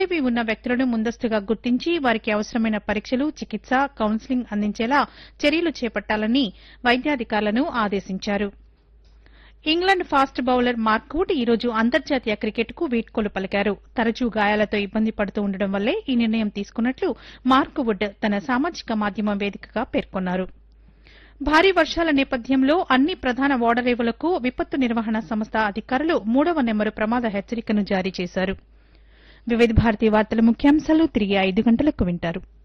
HIV ఉన్న వ్యక్తులను ముందస్తుగా గుర్తించి వారికి అవసరమైన పరీక్షలు, చికిత్స, కౌన్సిలింగ్ అందించేలా చర్యలు చేపట్టాలని వైద్యాధికారులను ఆదేశించారు. England fast bowler Mark Wood ఈ రోజు అంతర్జాతీయ క్రికెట్కు వీడ్కోలు పలికారు. తరచూ గాయాలతో ఇబ్బంది పడుతూ ఉండడం వల్లే ఈ నిర్ణయం తీసుకున్నట్లు మార్క్ వుడ్ తన సామాజిక మాధ్యమం వేదికగా పేర్కొన్నారు. భారీ వర్షాల నేపథ్యంలో అన్ని ప్రధాన ఓడరేవులకు విపత్తు నిర్వహణ సంస్థ అధికారులు 3వ నెంబరు ప్రమాద హెచ్చరికను జారీ చేశారు. వివిధ భారతి వార్తల ముఖ్యాంశాలు తిరిగి 5 గంటలకు వింటారు.